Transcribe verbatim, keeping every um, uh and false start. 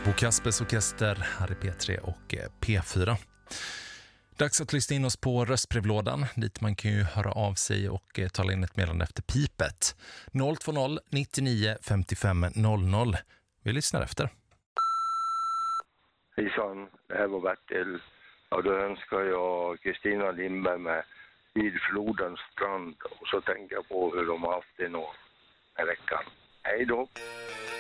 Bo Kaspers Orkester här i P tre och P fyra. Dags att lyssna in oss på röstbrevlådan, dit man kan ju höra av sig och eh, tala in ett meddelande efter pipet. noll två noll nittionio femtiofem noll noll. Vi lyssnar efter. Hejsan, det här var Bertil. Ja, då önskar jag Kristina Lindberg med Vid flodens strand. Och så tänker jag på hur de har haft det någon här veckan. Hej då!